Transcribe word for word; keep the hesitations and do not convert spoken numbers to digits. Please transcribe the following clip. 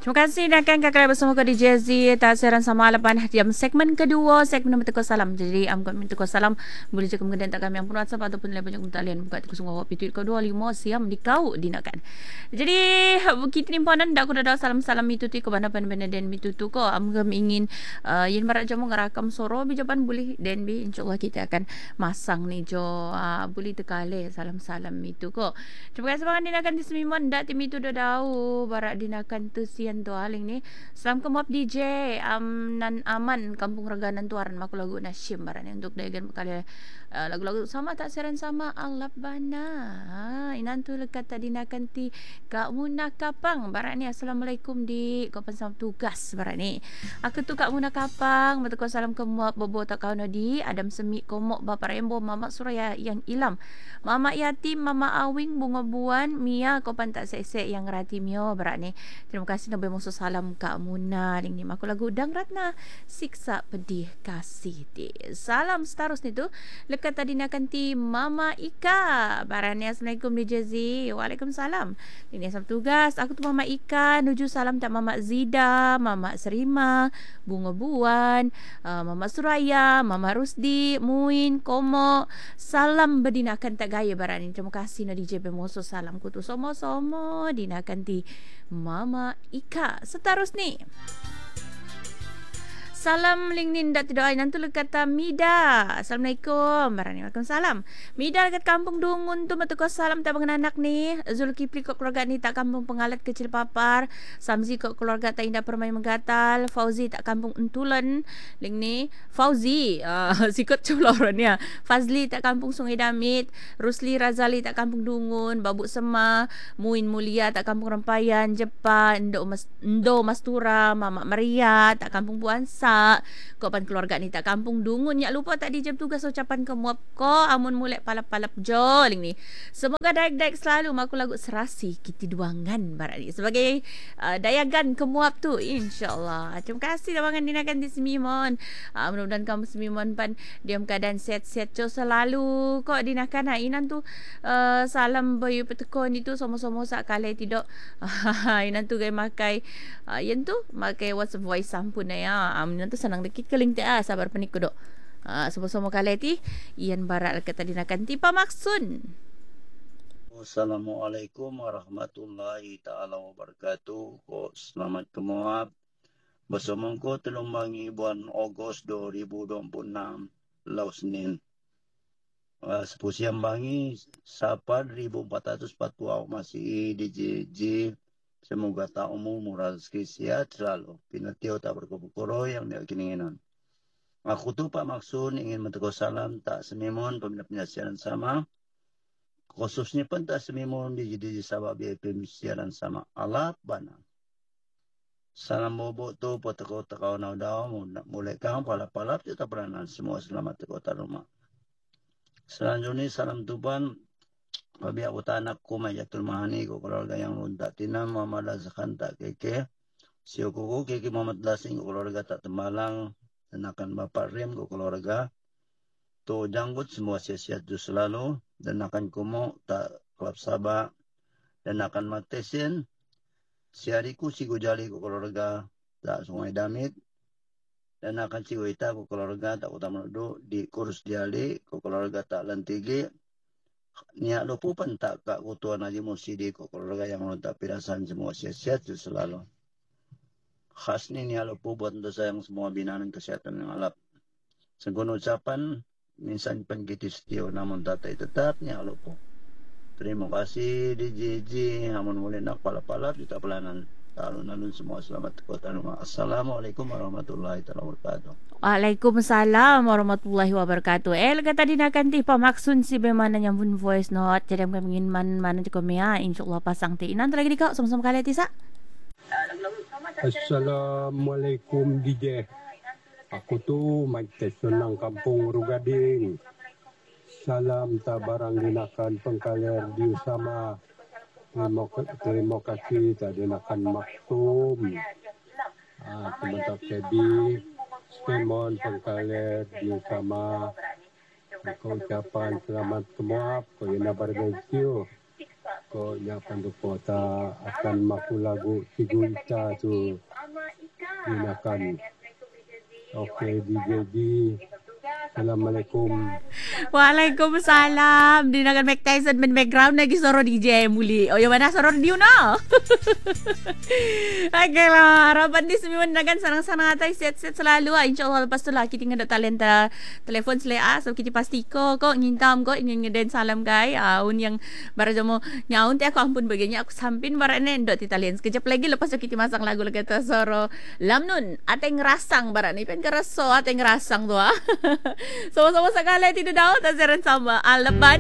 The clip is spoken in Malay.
Terima kasih dan kan kakak bersama ke D J Z tak siaran sama lapan jam segmen kedua segmen Mentekoh Salam. Jadi am kami Mentekoh Salam boleh cakap mengenai tak kami yang pun WhatsApp ataupun lain banyak talian buka tikus ngawak pitu kedua lima siam di kau dinakan. Jadi kita ni ponan dak aku dah salam-salam itu tu ke bana-bana dan itu tu ko am kami ingin uh, yin barat jamu ngarakam soro bi japan boleh dan bi insyaallah kita akan masang ni jo uh, boleh tekale salam-salam itu ko. Terima kasih banget dinakan di semimon dak tim itu dah tahu barat dinakan tu sian tu aling ni. Salam kemap D J um, nan aman kampung Reganan Tuaran maku lagu nasyim barat ni untuk dagan kali uh, lagu-lagu sama tak siaran sama alap bana. Ha, inan tu lekat tadi nakan ti Kak Muna Kapang barat ni. Assalamualaikum di kapan sama tugas barat ni. Aku tu Kak Muna Kapang betul salam kemap bobo tak kau di Adam Semik komok Bapa Rembo Mama Suraya yang ilam Mama Yatim Mama Awing Bunga Buan Mia kapan tak sek-sek yang rati mio barat ni. Terima kasih Nabi Musa salam Kak Muna ning ni maku lagu Udang Ratna Siksa Pedih Kasih ti. Salam seterus ni tu lekat tadi nakan ti Mama Ika barani. Assalamualaikum D J Z. Waalaikumsalam. Ini asam tugas aku tu Mama Ika nuju salam tak Mama Zida Mama Serima Bunga Buan uh, Mama Suraya Mama Rusdi Muin Komo salam berdinakan tak gaya barani. Terima kasih na D J Bemoso salam ku tu somo-somo dinakan ti Mama Ika. Seterus ni salam lingnin dak tidak ai nanti kata Mida. Assalamualaikum. Barani Waalaikumsalam. Mida dekat kampung Dungun tu metuko salam tak bangun anak ni. Zulkifli kok keluarga ni tak kampung Pengalat Kecil Papar. Samzi kok keluarga tak Indah Permai Menggatal. Fauzi tak kampung Untulan. Ling ni Fauzi uh, sikot culoran ya. Fazli tak kampung Sungai Damit. Rusli Razali tak kampung Dungun. Babuk Sema. Muin Mulia tak kampung Rempayan. Jepan Ndo Mas Ndo Mastura. Mama Maria tak kampung Puansa. Kopan keluarga ni tak kampung Dungun. Nyak lupa tak dijam tugas ucapan kemuap ko amun mulai palap-palap joling ni. Semoga daik-daik selalu maku lagu serasi kiti duangan barat ni sebagai uh, dayagan kemuap tu insyaallah. Terima kasih dawangan dinakan di semimon. Uh, mudah-mudahan kamu semimon pan diam keadaan sihat-sihat jo selalu kok dinakan ha inan tu uh, salam bayu petekon itu sama-sama sak kali tidak inan tu gay makai uh, yen tu makai WhatsApp voice sampun ya. Um, nanti senang dikit keling te ah sabar penik kodok. Ah semua-semua kali ti ian barat kata dinakan tipa maksun. Assalamualaikum warahmatullahi taala wabarakatuh. Ko selamat kemuap. Bersama ko telumbangi bulan Ogos dua ribu dua puluh enam lau Senin. Uh, sepusiam bangi sapa seribu empat ratus empat puluh masih di J J. Semoga tak umum murah rezeki sihat selalu. Pinatio tak berkupukuro yang dia keinginan. Aku tu Pak Maksun ingin mentegur salam tak semimon peminat penyiaran sama. Khususnya pun tak semimon di J J Sabah B P penyiaran sama. Alap bana. Salam bobok tu potekau tekau nau dau mulai kang palap-palap kita peranan semua selamat di kota rumah. Selanjutnya salam tuban Pabiak uta anakku Majatul Mahani ko keluarga yang luntak tinam Muhammad Azkan tak keke. Sio kuku keke Muhammad Lasing ko keluarga tak Temalang. Dan akan Bapak Rim ko keluarga. To janggut semua sihat-sihat tu selalu. Dan akan kumo tak Kelab Sabah. Dan akan Matesin. Siariku si Gujali ko keluarga tak Sungai Damit. Dan akan si Wita ko keluarga tak Utama Nudu. Di Kurus Diali ko keluarga tak Lentigi. Niat lupa pun tak Kak Kutuan Haji Mursidi ko keluarga yang lontak pirasan semua sihat-sihat selalu. Khas ni niat lupa buat untuk sayang semua binaan kesihatan yang alap. Segala ucapan minsan pengkiti setio namun tak tetap niat lupa. Terima kasih D J J. Amun mulai nak palap-palap kita pelanan. Alun-alun semua selamat kota rumah. Assalamualaikum warahmatullahi wabarakatuh. Waalaikumsalam warahmatullahi wabarakatuh. Eh lega tadi nak ganti pa maksun si bemana yang pun voice note. Jadi kami ingin man mana juga mia insyaallah pasang ti. Nanti lagi dikau sama-sama kali tisa. Assalamualaikum D J. Aku tu Mike Senang Kampung Rugading. Salam tabarang dinakan pengkaler di Usama. Terima, terima kasih tadi nakan maksum. Ah, teman-teman Kebi, Spemon pengkaler di Usama. Kau ucapan selamat semua. Kau yang berbencio. ko nya pandupo ta akan makulagu sigulta tu dinakan. Oke, D J D. Assalamualaikum. Waalaikumsalam. Di nagan Mike Tyson main background lagi soro D J muli. Oh, yang mana soro dia no? Okay lah. Harapan di semua nagan sanang-sanang atai set-set selalu. Ah. InsyaAllah lepas tu lah kita tinggal talenta telefon selea. So kita pasti ko ko ngintam ko ingin ngeden salam guys. Ah, un yang bara jamo nyaun ti aku ampun bagainya aku sampin bara nendot ti talent. Sekejap lagi lepas tu kita masang lagu lagi tu soro lamnun ateng rasang bara ni pen keraso ateng rasang tu ah. Sama-sama sekali tidak tahu tak seran sama Alapan